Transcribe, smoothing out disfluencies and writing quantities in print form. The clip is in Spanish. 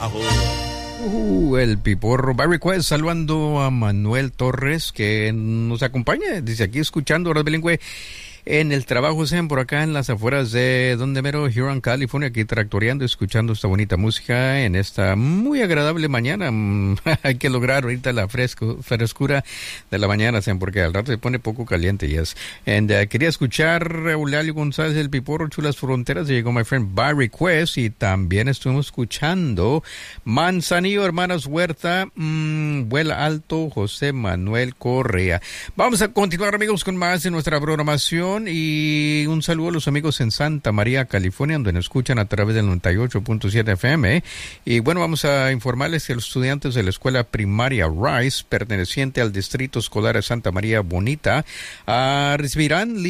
trabajo. El Piporro. By request, saludando a Manuel Torres, que nos acompaña, dice aquí escuchando Horas Bilingüe en el trabajo, sean por acá en las afueras de donde mero, Huron, California, aquí tractoreando, escuchando esta bonita música en esta muy agradable mañana. Hay que lograr ahorita la frescura de la mañana, sean porque al rato se pone poco caliente, yes. Quería escuchar Eulalio González, el Piporro, Chulas Fronteras, llegó my friend by request, y también estuvimos escuchando Manzanillo, Hermanas Huerta, Vuela Alto, José Manuel Correa. Vamos a continuar, amigos, con más de nuestra programación. Y un saludo a los amigos en Santa María, California, donde nos escuchan a través del 98.7 FM. Y bueno, vamos a informarles que los estudiantes de la escuela primaria Rice, perteneciente al Distrito Escolar de Santa María Bonita, recibirán